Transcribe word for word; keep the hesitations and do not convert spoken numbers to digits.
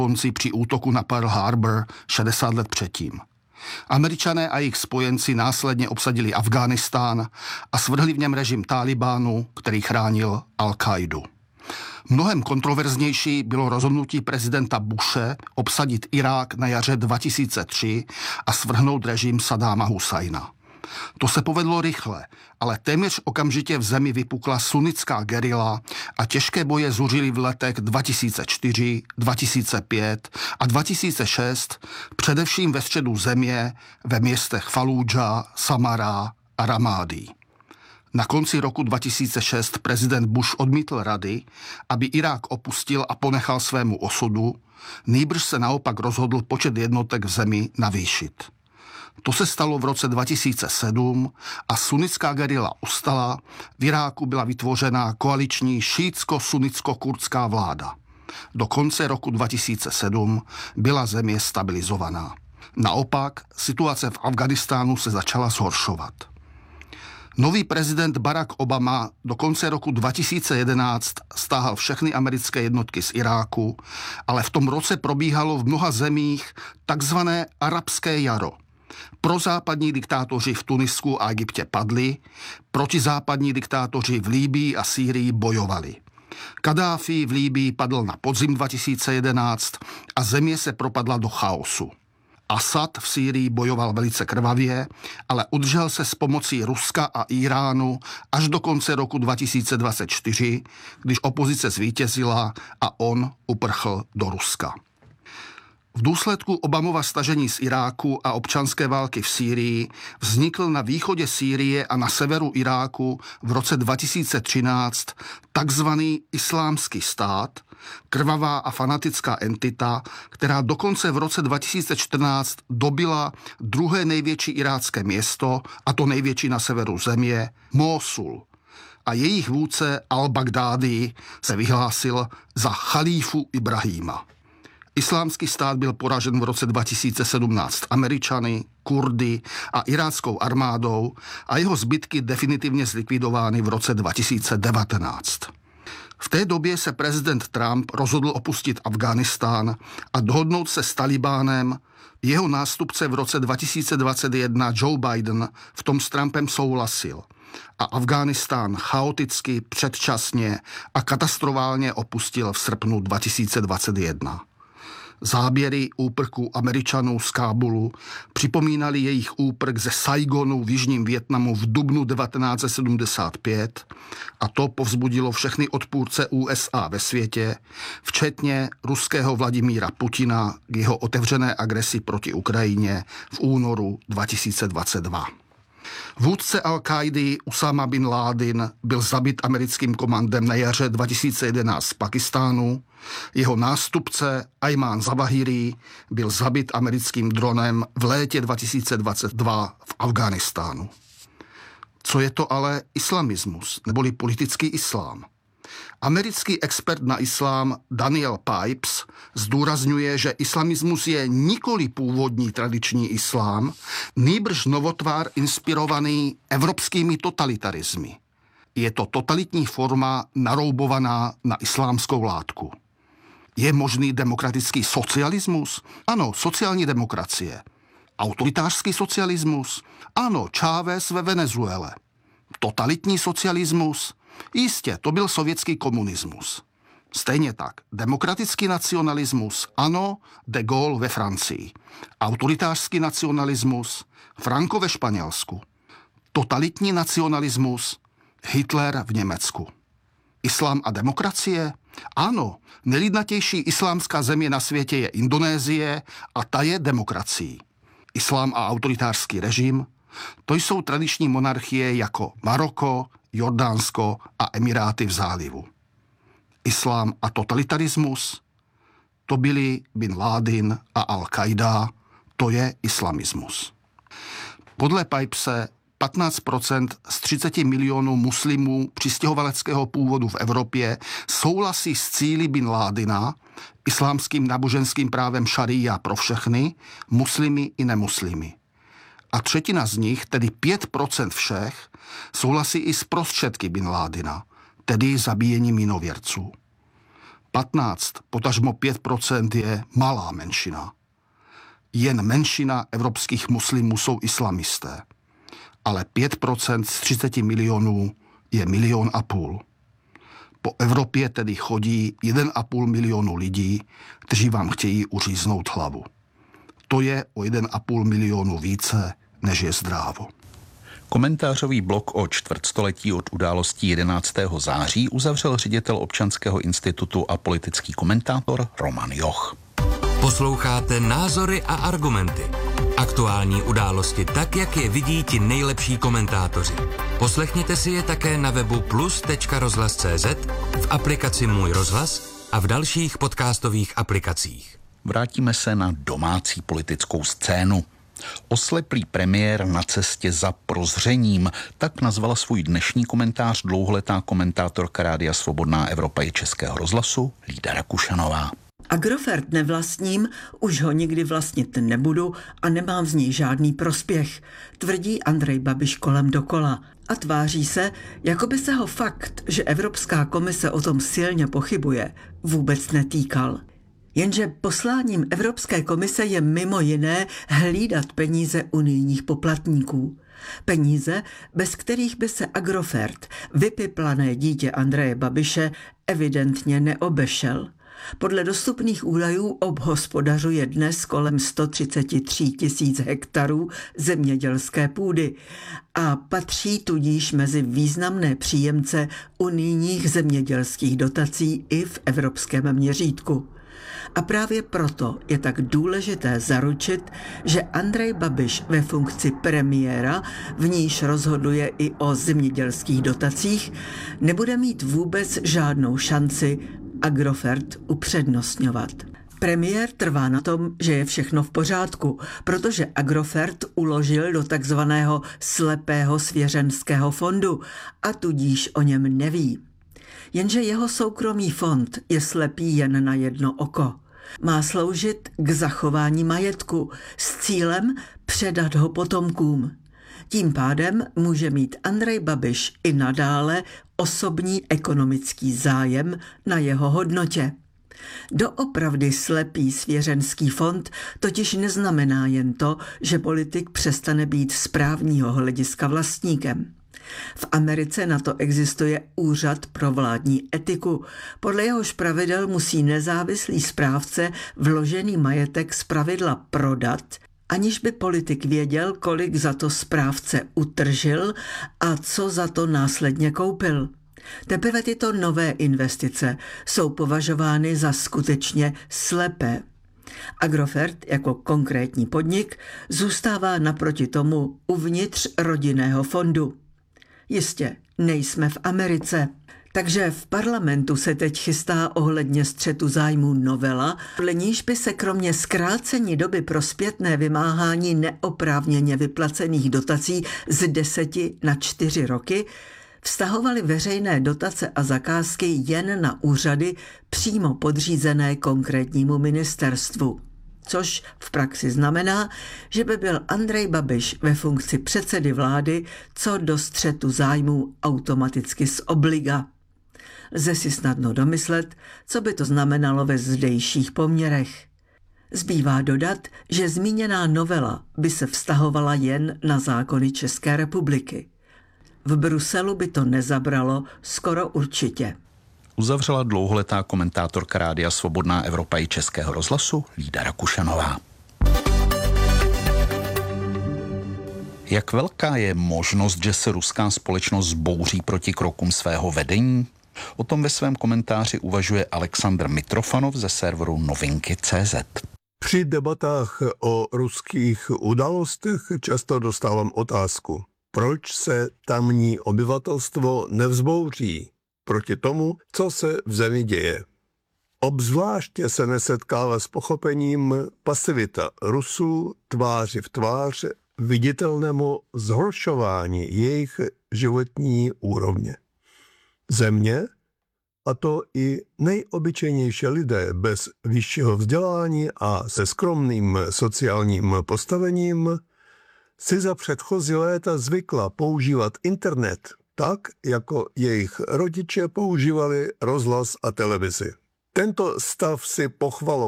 konci při útoku na Pearl Harbor šedesát let předtím. Američané a jejich spojenci následně obsadili Afghánistán a svrhli v něm režim Talibánu, který chránil Al-Kaidu. Mnohem kontroverznější bylo rozhodnutí prezidenta Bushe obsadit Irák na jaře dva tisíce tři a svrhnout režim Saddáma Husajna. To se povedlo rychle, ale téměř okamžitě v zemi vypukla sunnická gerila a těžké boje zuřily v letech dva tisíce čtyři, dva tisíce pět a dva tisíce šest, především ve středu země, ve městech Falúdža, Samara a Ramádi. Na konci roku dva tisíce šest prezident Bush odmítl rady, aby Irák opustil a ponechal svému osudu, nýbrž se naopak rozhodl počet jednotek v zemi navýšit. To se stalo v roce dva tisíce sedm a sunnická gerila ustala, v Iráku byla vytvořena koaliční šítsko-sunnicko-kurdská vláda. Do konce roku dva tisíce sedm byla země stabilizovaná. Naopak situace v Afghánistánu se začala zhoršovat. Nový prezident Barack Obama do konce roku dva tisíce jedenáct stáhl všechny americké jednotky z Iráku, ale v tom roce probíhalo v mnoha zemích takzvané arabské jaro. Prozápadní diktátoři v Tunisku a Egyptě padli, protizápadní diktátoři v Libyi a Sýrii bojovali. Kaddáfí v Libyi padl na podzim dva tisíce jedenáct a země se propadla do chaosu. Asad v Sýrii bojoval velice krvavě, ale udržel se s pomocí Ruska a Iránu až do konce roku dva tisíce dvacet čtyři, když opozice zvítězila a on uprchl do Ruska. V důsledku Obamova stažení z Iráku a občanské války v Sýrii vznikl na východě Sýrie a na severu Iráku v roce dva tisíce třináct takzvaný Islámský stát, krvavá a fanatická entita, která dokonce v roce dva tisíce čtrnáct dobila druhé největší irácké město, a to největší na severu země, Mósul. A jejich vůdce al-Baghdádí se vyhlásil za chalífu Ibrahima. Islámský stát byl poražen v roce dva tisíce sedmnáct Američany, Kurdy a iráckou armádou a jeho zbytky definitivně zlikvidovány v roce dva tisíce devatenáct. V té době se prezident Trump rozhodl opustit Afghánistán a dohodnout se s Talibánem. Jeho nástupce v roce dva tisíce dvacet jedna Joe Biden v tom s Trumpem souhlasil a Afghánistán chaoticky, předčasně a katastrofálně opustil v srpnu dva tisíce dvacet jedna. Záběry úprků Američanů z Kábulu připomínaly jejich úprk ze Saigonu v jižním Vietnamu v dubnu devatenáct set sedmdesát pět a to povzbudilo všechny odpůrce U S A ve světě, včetně ruského Vladimíra Putina k jeho otevřené agresi proti Ukrajině v únoru dva tisíce dvacet dva. Vůdce Al-Kaidy Usáma bin Ládin byl zabit americkým komandem na jaře dva tisíce jedenáct v Pakistánu. Jeho nástupce Ajmán Zawahiri byl zabit americkým dronem v létě dva tisíce dvacet dva v Afghánistánu. Co je to ale islamismus, neboli politický islám? Americký expert na islám Daniel Pipes zdůrazňuje, že islamismus je nikoli původní tradiční islám, nýbrž novotvar inspirovaný evropskými totalitarismy. Je to totalitní forma naroubovaná na islámskou látku. Je možný demokratický socialismus? Ano, sociální demokracie. Autoritářský socialismus? Ano, Chávez ve Venezuele. Totalitní socialismus? Jistě, to byl sovětský komunismus. Stejně tak, demokratický nacionalismus, ano, de Gaulle ve Francii. Autoritářský nacionalismus, Franco ve Španělsku. Totalitní nacionalismus, Hitler v Německu. Islám a demokracie? Ano, nejlidnatější islámská země na světě je Indonésie a ta je demokracií. Islám a autoritářský režim? To jsou tradiční monarchie jako Maroko, Jordánsko a Emiráty v zálivu. Islám a totalitarismus? To byli Bin Ládin a Al-Qaida, to je islamismus. Podle Pipese patnáct procent z třicet milionů muslimů přistěhovaleckého původu v Evropě souhlasí s cíli Bin Ládina, islámským náboženským právem šaría pro všechny, muslimy i nemuslimy. A třetina z nich, tedy pět procent všech, souhlasí i s prostředky Bin Ládina, tedy zabíjení minověrců. patnáct, potažmo pět procent je malá menšina. Jen menšina evropských muslimů jsou islamisté. Ale pět procent z třicet milionů je milion a půl. Po Evropě tedy chodí jeden a půl milionu lidí, kteří vám chtějí uříznout hlavu. To je o jeden a půl milionu více, než je zdrávo. Komentářový blok o čtvrtstoletí od událostí jedenáctého září uzavřel ředitel Občanského institutu a politický komentátor Roman Joch. Posloucháte Názory a argumenty. Aktuální události tak, jak je vidí ti nejlepší komentátoři. Poslechněte si je také na webu plus tečka rozhlas tečka cé zet, v aplikaci Můj rozhlas a v dalších podcastových aplikacích. Vrátíme se na domácí politickou scénu. Osleplý premiér na cestě za prozřením, tak nazvala svůj dnešní komentář dlouholetá komentátorka Rádia Svobodná Evropa i Českého rozhlasu Lída Rakušanová. Agrofert nevlastním, už ho nikdy vlastnit nebudu a nemám z něj žádný prospěch, tvrdí Andrej Babiš kolem dokola a tváří se, jako by se ho fakt, že Evropská komise o tom silně pochybuje, vůbec netýkal. Jenže posláním Evropské komise je mimo jiné hlídat peníze unijních poplatníků. Peníze, bez kterých by se Agrofert, vypiplané dítě Andreje Babiše, evidentně neobešel. Podle dostupných údajů obhospodařuje dnes kolem sto třicet tři tisíc hektarů zemědělské půdy a patří tudíž mezi významné příjemce unijních zemědělských dotací i v evropském měřítku. A právě proto je tak důležité zaručit, že Andrej Babiš ve funkci premiéra, v níž rozhoduje i o zemědělských dotacích, nebude mít vůbec žádnou šanci Agrofert upřednostňovat. Premiér trvá na tom, že je všechno v pořádku, protože Agrofert uložil do takzvaného slepého svěřenského fondu a tudíž o něm neví. Jenže jeho soukromý fond je slepý jen na jedno oko. Má sloužit k zachování majetku s cílem předat ho potomkům. Tím pádem může mít Andrej Babiš i nadále osobní ekonomický zájem na jeho hodnotě. Doopravdy slepý svěřenský fond totiž neznamená jen to, že politik přestane být z právního hlediska vlastníkem. V Americe na to existuje Úřad pro vládní etiku. Podle jehož pravidel musí nezávislý správce vložený majetek zpravidla prodat, aniž by politik věděl, kolik za to správce utržil a co za to následně koupil. Teprve tyto nové investice jsou považovány za skutečně slepé. Agrofert jako konkrétní podnik zůstává naproti tomu uvnitř rodinného fondu. Jistě, nejsme v Americe. Takže v parlamentu se teď chystá ohledně střetu zájmů novela, podle níž by se kromě zkrácení doby pro zpětné vymáhání neoprávněně vyplacených dotací z deseti na čtyři roky vztahovaly veřejné dotace a zakázky jen na úřady přímo podřízené konkrétnímu ministerstvu. Což v praxi znamená, že by byl Andrej Babiš ve funkci předsedy vlády co do střetu zájmů automaticky z obliga. Lze si snadno domyslet, co by to znamenalo ve zdejších poměrech. Zbývá dodat, že zmíněná novela by se vztahovala jen na zákony České republiky. V Bruselu by to nezabralo skoro určitě. Uzavřela dlouholetá komentátorka Rádia Svobodná Evropa i Českého rozhlasu Lída Rakušanová. Jak velká je možnost, že se ruská společnost zbouří proti krokům svého vedení? O tom ve svém komentáři uvažuje Aleksandr Mitrofanov ze serveru novinky tečka cé zet. Při debatách o ruských událostech často dostávám otázku, proč se tamní obyvatelstvo nevzbouří proti tomu, co se v zemi děje. Obzvláště se nesetkává s pochopením pasivita Rusů tváři v tvář viditelnému zhoršování jejich životní úrovně. Země, a to i nejobyčejnější lidé bez vyššího vzdělání a se skromným sociálním postavením, si za předchozí léta zvykla používat internet tak, jako jejich rodiče používali rozhlas a televizi. Tento stav si pochvaloval